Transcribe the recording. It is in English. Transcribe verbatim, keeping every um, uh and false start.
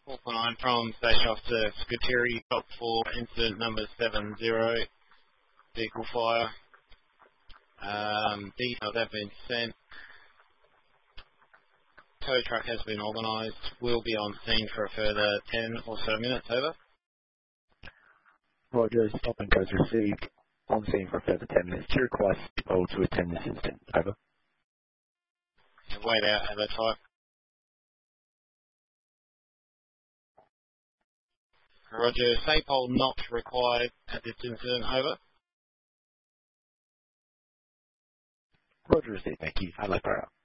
four four nine from Station Officer Scuteri, top four, incident number seven zero, vehicle fire. Um, details have been sent. Tow truck has been organised. We'll be on scene for a further ten or so minutes, over. Roger, stop and goes received. On scene for a further ten minutes. To request people to attend this incident, over. Wait out, have a type. Roger, SAPOL not required at this incident, over. Roger, received, thank you. Hello, Clara.